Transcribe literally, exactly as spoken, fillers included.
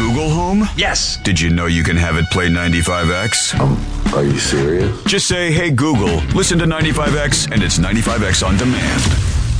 Google Home? Yes. Did you know you can have it play ninety-five X? Um, are you serious? Just say, hey Google, listen to ninety-five X, and it's ninety-five X on demand.